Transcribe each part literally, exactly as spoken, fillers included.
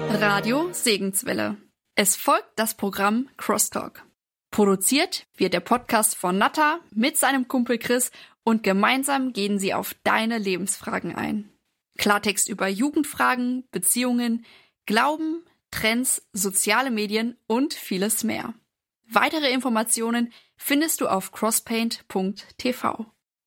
Radio Segenswelle. Es folgt das Programm Crosstalk. Produziert wird der Podcast von Natta mit seinem Kumpel Chris und gemeinsam gehen sie auf deine Lebensfragen ein. Klartext über Jugendfragen, Beziehungen, Glauben, Trends, soziale Medien und vieles mehr. Weitere Informationen findest du auf crosspaint punkt t v.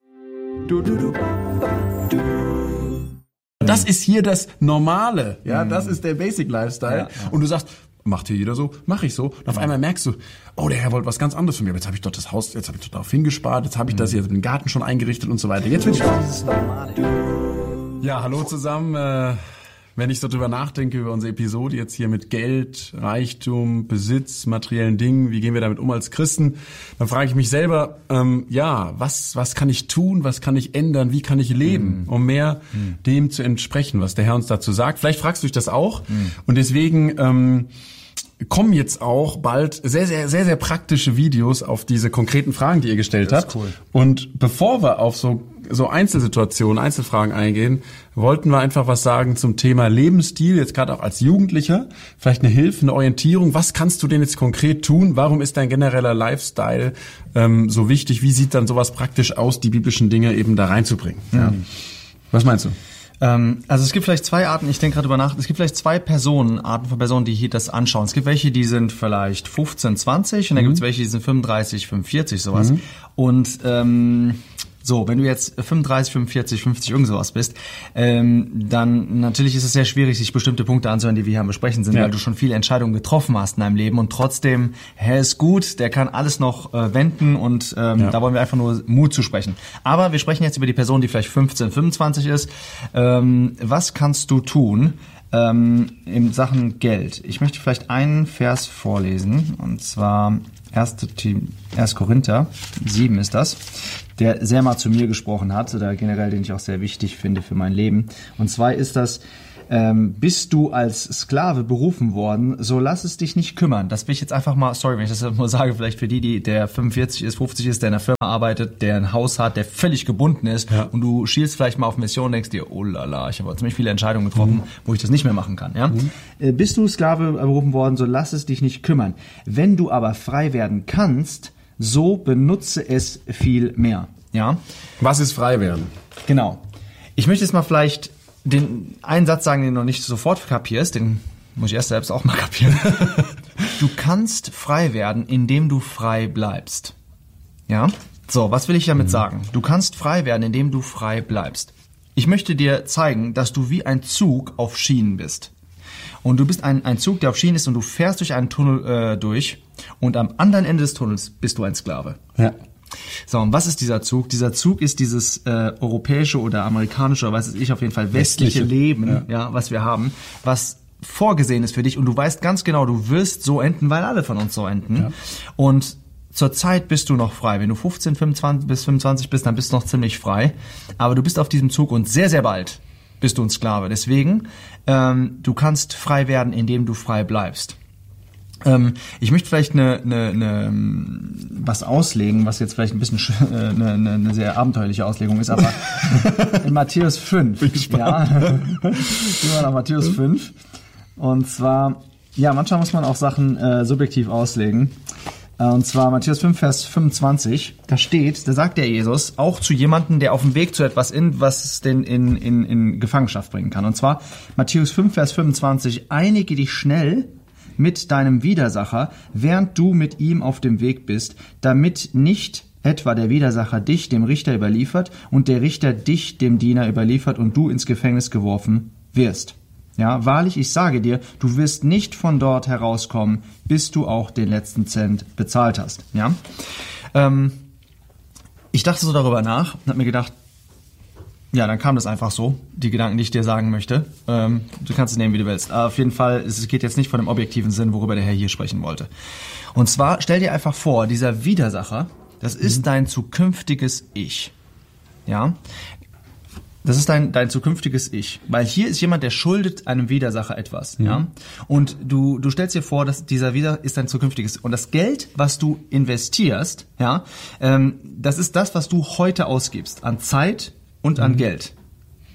Das ist hier das Normale, ja, das ist der Basic Lifestyle. Ja, ja. Und du sagst, macht hier jeder so, mach ich so. Und auf einmal merkst du, oh, der Herr wollte was ganz anderes von mir. Aber jetzt habe ich doch das Haus, jetzt habe ich doch darauf hingespart, jetzt habe ich das, jetzt den Garten schon eingerichtet und so weiter. Jetzt will ich dieses Normale. Ja, hallo zusammen. Äh, wenn ich so drüber nachdenke über unsere Episode jetzt hier mit Geld, Reichtum, Besitz, materiellen Dingen, wie gehen wir damit um als Christen, dann frage ich mich selber, ähm, ja, was was kann ich tun, was kann ich ändern, wie kann ich leben, mhm. um mehr mhm. dem zu entsprechen, was der Herr uns dazu sagt. Vielleicht fragst du dich das auch mhm. und deswegen ähm, kommen jetzt auch bald sehr, sehr, sehr, sehr praktische Videos auf diese konkreten Fragen, die ihr gestellt das habt. Ist cool. Und bevor wir auf so so Einzelsituationen, Einzelfragen eingehen, wollten wir einfach was sagen zum Thema Lebensstil, jetzt gerade auch als Jugendlicher, vielleicht eine Hilfe, eine Orientierung. Was kannst du denn jetzt konkret tun? Warum ist dein genereller Lifestyle ähm, so wichtig? Wie sieht dann sowas praktisch aus, die biblischen Dinge eben da reinzubringen? Mhm. Ja. Was meinst du? Also es gibt vielleicht zwei Arten, ich denke gerade über nach, es gibt vielleicht zwei Personen, Arten von Personen, die hier das anschauen. Es gibt welche, die sind vielleicht fünfzehn, zwanzig und dann mhm. gibt es welche, die sind fünfunddreißig, fünfundvierzig, sowas. Mhm. Und ähm, so, wenn du jetzt fünfunddreißig, fünfundvierzig, fünfzig, irgend sowas bist, ähm, dann natürlich ist es sehr schwierig, sich bestimmte Punkte anzuhören, die wir hier besprechen sind, ja. weil du schon viele Entscheidungen getroffen hast in deinem Leben und trotzdem, Herr ist gut, der kann alles noch äh, wenden und ähm, ja. da wollen wir einfach nur Mut zu sprechen. Aber wir sprechen jetzt über die Person, die vielleicht fünfzehn, fünfundzwanzig ist. Ähm, was kannst du tun ähm, in Sachen Geld? Ich möchte vielleicht einen Vers vorlesen und zwar erster Korinther sieben ist das, der sehr mal zu mir gesprochen hat, oder generell, den ich auch sehr wichtig finde für mein Leben. Und zwar ist das, ähm, bist du als Sklave berufen worden, so lass es dich nicht kümmern. Das will ich jetzt einfach mal, sorry, wenn ich das nur sage, vielleicht für die, die der fünfundvierzig ist, fünfzig ist, der in einer Firma arbeitet, der ein Haus hat, der völlig gebunden ist ja. und du schielst vielleicht mal auf Mission und denkst dir, oh lala, ich habe ziemlich viele Entscheidungen getroffen, mhm. wo ich das nicht mehr machen kann. Ja? Mhm. Äh, bist du Sklave berufen worden, so lass es dich nicht kümmern. Wenn du aber frei werden kannst, so benutze es viel mehr. Ja? Was ist frei werden? Genau. Ich möchte jetzt mal vielleicht den einen Satz sagen, den du noch nicht sofort kapierst, den muss ich erst selbst auch mal kapieren. Du kannst frei werden, indem du frei bleibst. Ja? So, was will ich damit mhm. sagen? Du kannst frei werden, indem du frei bleibst. Ich möchte dir zeigen, dass du wie ein Zug auf Schienen bist. Und du bist ein, ein Zug, der auf Schienen ist und du fährst durch einen Tunnel äh, durch und am anderen Ende des Tunnels bist du ein Sklave. Ja. So, und was ist dieser Zug? Dieser Zug ist dieses äh, europäische oder amerikanische, oder weiß ich auf jeden Fall, westliche, westliche. Leben, ja. ja, was wir haben, was vorgesehen ist für dich und du weißt ganz genau, du wirst so enden, weil alle von uns so enden. Ja. Und zurzeit bist du noch frei. Wenn du fünfzehn, fünfundzwanzig bis fünfundzwanzig bist, dann bist du noch ziemlich frei. Aber du bist auf diesem Zug und sehr, sehr bald bist du ein Sklave. Deswegen, ähm, du kannst frei werden, indem du frei bleibst. Ähm, ich möchte vielleicht eine, eine, eine, was auslegen, was jetzt vielleicht ein bisschen äh, eine, eine sehr abenteuerliche Auslegung ist, aber in Matthäus fünf. Bin gespannt. Ja, gehen wir nach Matthäus fünf. Und zwar, ja, manchmal muss man auch Sachen äh, subjektiv auslegen. Und zwar Matthäus fünf, Vers fünfundzwanzig, da steht, da sagt der Jesus auch zu jemandem, der auf dem Weg zu etwas in, was es denn in, in, in Gefangenschaft bringen kann. Und zwar Matthäus fünf, Vers fünfundzwanzig, einige dich schnell mit deinem Widersacher, während du mit ihm auf dem Weg bist, damit nicht etwa der Widersacher dich dem Richter überliefert und der Richter dich dem Diener überliefert und du ins Gefängnis geworfen wirst. Ja, wahrlich, ich sage dir, du wirst nicht von dort herauskommen, bis du auch den letzten Cent bezahlt hast. Ja, ähm, ich dachte so darüber nach und habe mir gedacht, ja, dann kam das einfach so, die Gedanken, die ich dir sagen möchte. Ähm, du kannst es nehmen, wie du willst. Aber auf jeden Fall, es geht jetzt nicht von dem objektiven Sinn, worüber der Herr hier sprechen wollte. Und zwar, stell dir einfach vor, dieser Widersacher, das ist mhm. dein zukünftiges Ich. Ja, das ist dein, dein zukünftiges Ich. Weil hier ist jemand, der schuldet einem Widersacher etwas. Mhm. Ja? Und du, du stellst dir vor, dass dieser Widersacher ist dein zukünftiges. Und das Geld, was du investierst, ja, ähm, das ist das, was du heute ausgibst. An Zeit und an mhm. Geld.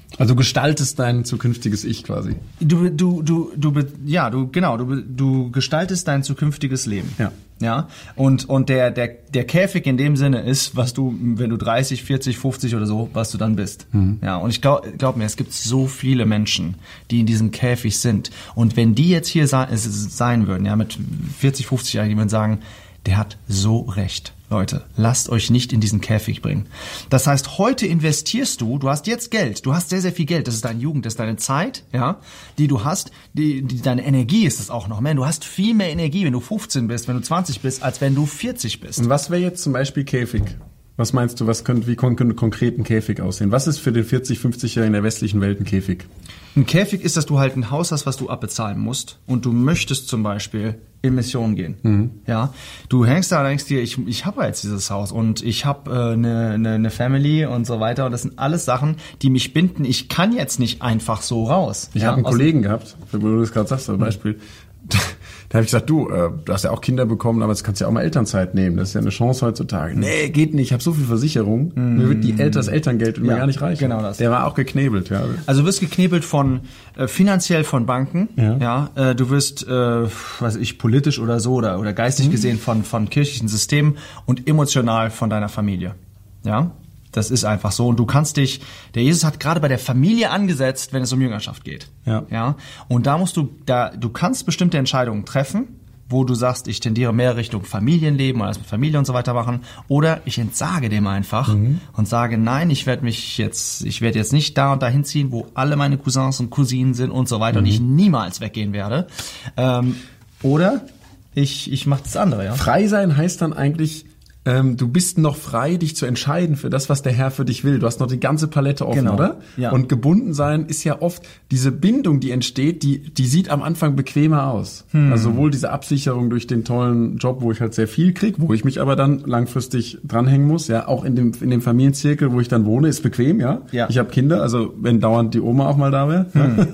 Also du gestaltest dein zukünftiges Ich quasi. Du, du, du, du, ja, du, genau, du, du gestaltest dein zukünftiges Leben. Ja. Ja. Und, und der, der, der Käfig in dem Sinne ist, was du, wenn du dreißig, vierzig, fünfzig oder so, was du dann bist. Mhm. Ja. Und ich glaub, glaub mir, es gibt so viele Menschen, die in diesem Käfig sind. Und wenn die jetzt hier sein, sein würden, ja, mit vierzig, fünfzig Jahren, die würden sagen, der hat so recht. Leute, lasst euch nicht in diesen Käfig bringen. Das heißt, heute investierst du, du hast jetzt Geld, du hast sehr, sehr viel Geld, das ist deine Jugend, das ist deine Zeit, ja, die du hast, die, die, deine Energie ist es auch noch, man, du hast viel mehr Energie, wenn du fünfzehn bist, wenn du zwanzig bist, als wenn du vierzig bist. Und was wäre jetzt zum Beispiel Käfig? Was meinst du, was könnte, wie könnte konkret ein Käfig aussehen? Was ist für den vierzig-, fünfzigjährigen in der westlichen Welt ein Käfig? Ein Käfig ist, dass du halt ein Haus hast, was du abbezahlen musst und du möchtest zum Beispiel in Mission gehen. Mhm. Ja, du hängst da und denkst dir, ich, ich habe jetzt dieses Haus und ich habe eine äh, ne, ne, ne Family und so weiter und das sind alles Sachen, die mich binden. Ich kann jetzt nicht einfach so raus. Ich ja? habe einen Kollegen gehabt, wo du das gerade sagst, zum Beispiel. Da habe ich gesagt, du, äh, du hast ja auch Kinder bekommen, aber jetzt kannst du ja auch mal Elternzeit nehmen. Das ist ja eine Chance heutzutage. Nee, geht nicht. Ich habe so viel Versicherung. Mm. Mir wird die Eltern, das Elterngeld ja, mir gar nicht reichen. Genau das. Der war auch geknebelt, ja. Also du wirst geknebelt von äh, finanziell von Banken, ja. ja äh, du wirst, äh, weiß ich, politisch oder so oder oder geistig mm. gesehen von von kirchlichen Systemen und emotional von deiner Familie, ja. Das ist einfach so. Und du kannst dich, der Jesus hat gerade bei der Familie angesetzt, wenn es um Jüngerschaft geht. Ja. Ja. Und da musst du, da, du kannst bestimmte Entscheidungen treffen, wo du sagst, ich tendiere mehr Richtung Familienleben oder das mit Familie und so weiter machen. Oder ich entsage dem einfach mhm. und sage, nein, ich werde mich jetzt, ich werde jetzt nicht da und dahin ziehen, wo alle meine Cousins und Cousinen sind und so weiter mhm. und ich niemals weggehen werde. Ähm, oder ich, ich mache das andere, ja. Frei sein heißt dann eigentlich, Ähm, du bist noch frei, dich zu entscheiden für das, was der Herr für dich will. Du hast noch die ganze Palette offen, genau. oder? Ja. Und gebunden sein ist ja oft diese Bindung, die entsteht, die die sieht am Anfang bequemer aus. Hm. Also sowohl diese Absicherung durch den tollen Job, wo ich halt sehr viel krieg, wo ich mich aber dann langfristig dranhängen muss, ja, auch in dem in dem Familienzirkel, wo ich dann wohne, ist bequem, ja. ja. Ich habe Kinder, also wenn dauernd die Oma auch mal da wäre. Hm.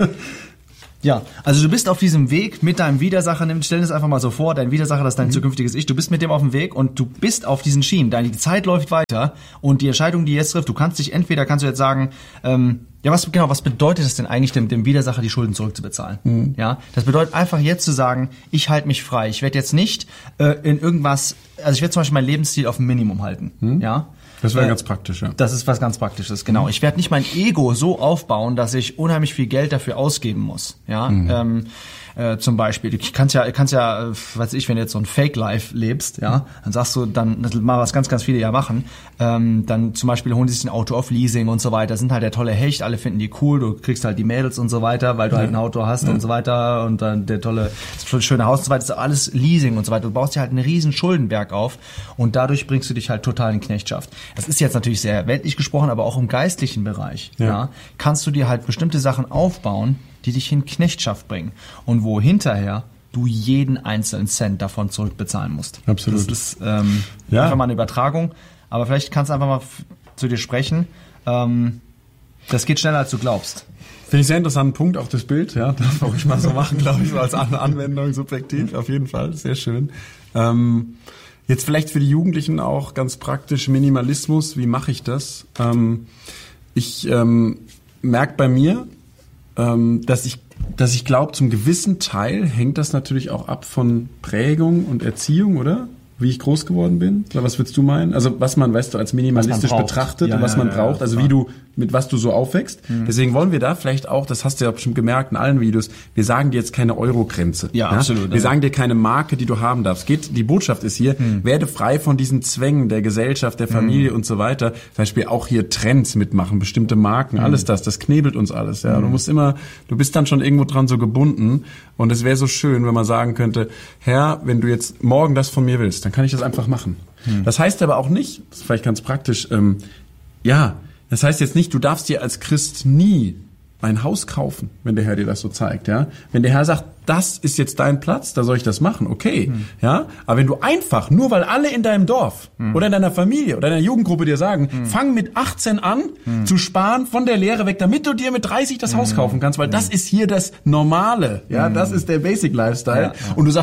Ja, also du bist auf diesem Weg mit deinem Widersacher, nimm, stell dir das einfach mal so vor, dein Widersacher, das ist dein mhm. zukünftiges Ich, du bist mit dem auf dem Weg und du bist auf diesen Schienen, deine Zeit läuft weiter und die Entscheidung, die jetzt trifft, du kannst dich entweder, kannst du jetzt sagen, ähm, ja, was genau, was bedeutet es denn eigentlich, dem, dem Widersacher die Schulden zurückzubezahlen? Mhm. Ja, das bedeutet einfach jetzt zu sagen, ich halte mich frei, ich werde jetzt nicht äh, in irgendwas, also ich werde zum Beispiel meinen Lebensstil auf ein Minimum halten, mhm. ja. Das wäre äh, ganz praktisch, ja. Das ist was ganz Praktisches, genau. Ich werde nicht mein Ego so aufbauen, dass ich unheimlich viel Geld dafür ausgeben muss, ja. Mhm. Ähm, äh, zum Beispiel, du kannst ja, kannst ja, äh, weiß ich, wenn du jetzt so ein Fake-Life lebst, ja, dann sagst du, dann das mal was ganz, ganz viele ja machen, ähm, dann zum Beispiel holen die sich ein Auto auf Leasing und so weiter, sind halt der tolle Hecht, alle finden die cool, du kriegst halt die Mädels und so weiter, weil du ja. halt ein Auto hast ja. und so weiter und dann der tolle, das schöne Haus und so weiter, das ist alles Leasing und so weiter. Du baust dir halt einen riesen Schuldenberg auf und dadurch bringst du dich halt total in Knechtschaft. Das ist jetzt natürlich sehr weltlich gesprochen, aber auch im geistlichen Bereich, ja, ja kannst du dir halt bestimmte Sachen aufbauen, die dich in Knechtschaft bringen und wo hinterher du jeden einzelnen Cent davon zurückbezahlen musst. Absolut. Das ist ähm, ja. einfach mal eine Übertragung, aber vielleicht kannst du einfach mal f- zu dir sprechen. Ähm, das geht schneller, als du glaubst. Finde ich sehr interessanten Punkt, auch das Bild, ja, darf auch ich mal so machen, glaube ich, so als Anwendung subjektiv, auf jeden Fall, sehr schön. Ähm, jetzt vielleicht für die Jugendlichen auch ganz praktisch Minimalismus, wie mache ich das? Ähm, ich ähm, merke bei mir, dass ich, dass ich glaube, zum gewissen Teil hängt das natürlich auch ab von Prägung und Erziehung, oder? Wie ich groß geworden bin? Oder was würdest du meinen? Also was man, weißt du, als minimalistisch betrachtet ja, und was ja, man ja, braucht, also wie du, mit was du so aufwächst. Mhm. Deswegen wollen wir da vielleicht auch, das hast du ja bestimmt gemerkt in allen Videos, wir sagen dir jetzt keine Euro-Grenze. Ja, ja? absolut. Wir ja. sagen dir keine Marke, die du haben darfst. Geht, die Botschaft ist hier, mhm. werde frei von diesen Zwängen der Gesellschaft, der Familie mhm. und so weiter. Zum Beispiel auch hier Trends mitmachen, bestimmte Marken, mhm. alles das, das knebelt uns alles. Ja, mhm. Du musst immer, du bist dann schon irgendwo dran so gebunden und es wäre so schön, wenn man sagen könnte, Herr, wenn du jetzt morgen das von mir willst, dann kann ich das einfach machen. Mhm. Das heißt aber auch nicht, das ist vielleicht ganz praktisch, ähm, ja, das heißt jetzt nicht, du darfst dir als Christ nie ein Haus kaufen, wenn der Herr dir das so zeigt, ja. Wenn der Herr sagt, das ist jetzt dein Platz, da soll ich das machen, okay, hm. ja. Aber wenn du einfach, nur weil alle in deinem Dorf hm. oder in deiner Familie oder in deiner Jugendgruppe dir sagen, hm. fang mit achtzehn an hm. zu sparen von der Lehre weg, damit du dir mit dreißig das hm. Haus kaufen kannst, weil hm. das ist hier das Normale, ja. Hm. Das ist der Basic Lifestyle. Ja, ja. Und du sagst,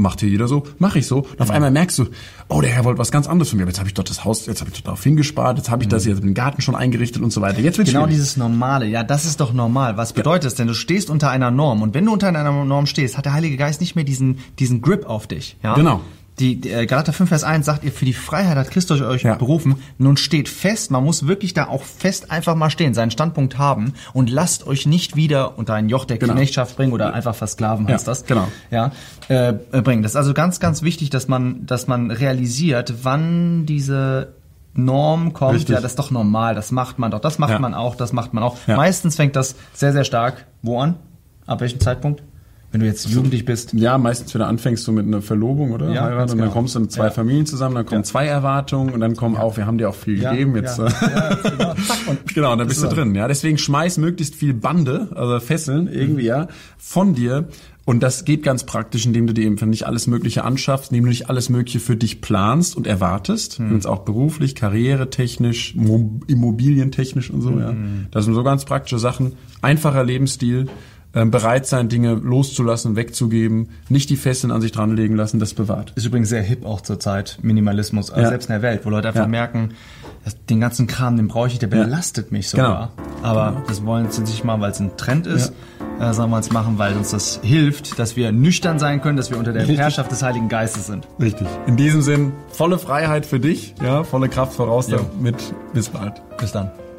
macht hier jeder so, mache ich so. Und auf Mhm. einmal merkst du, oh, der Herr wollte was ganz anderes von mir. Jetzt habe ich dort das Haus, jetzt habe ich dort darauf hingespart, jetzt habe ich das, jetzt den Garten schon eingerichtet und so weiter. Jetzt wird's Genau schwierig. dieses Normale, ja, das ist doch normal. Was bedeutet es denn? Du stehst unter einer Norm und wenn du unter einer Norm stehst, hat der Heilige Geist nicht mehr diesen diesen Grip auf dich. Ja? Genau. Die, die äh, Galater fünf Vers eins sagt, ihr für die Freiheit hat Christus euch Ja. berufen. Nun steht fest, man muss wirklich da auch fest einfach mal stehen, seinen Standpunkt haben und lasst euch nicht wieder unter ein Joch der Genau. Knechtschaft bringen oder einfach versklaven heißt Ja, das. genau. Ja, äh, äh, bringen. Das ist also ganz, ganz wichtig, dass man, dass man realisiert, wann diese Norm kommt. Richtig. Ja, das ist doch normal, das macht man doch, das macht Ja. man auch, das macht man auch. Ja. Meistens fängt das sehr, sehr stark wo an? Ab welchem Zeitpunkt? Wenn du jetzt jugendlich bist. Ja, meistens wieder anfängst du mit einer Verlobung, oder? Ja, Heirat, ganz und dann genau. kommst du in zwei Ja. Familien zusammen, dann kommen Ja. zwei Erwartungen und dann kommen auch, wir haben dir auch viel Ja, gegeben, jetzt. ja. äh, Ja, genau. Zack, und Genau, und dann bist du so. drin, ja. Deswegen schmeiß möglichst viel Bande, also Fesseln irgendwie, ja, von dir. Und das geht ganz praktisch, indem du dir eben nicht alles Mögliche anschaffst, indem du nicht alles Mögliche für dich planst und erwartest, Hm. und auch beruflich, karrieretechnisch, mo- immobilientechnisch und so, ja. Hm. Das sind so ganz praktische Sachen. Einfacher Lebensstil, ähm, bereit sein, Dinge loszulassen, wegzugeben, nicht die Fesseln an sich dranlegen lassen, das bewahrt. Ist übrigens sehr hip auch zur Zeit, Minimalismus, also Ja. selbst in der Welt, wo Leute einfach Ja. merken, dass den ganzen Kram, den brauche ich, der Ja. belastet mich sogar. Aber das wollen sie nicht mal, weil es ein Trend ist, äh, sondern wollen es machen, weil uns das hilft, dass wir nüchtern sein können, dass wir unter der Richtig. Herrschaft des Heiligen Geistes sind. Richtig. In diesem Sinn, volle Freiheit für dich, ja, volle Kraft voraus Jo. damit. Bis bald. Bis dann.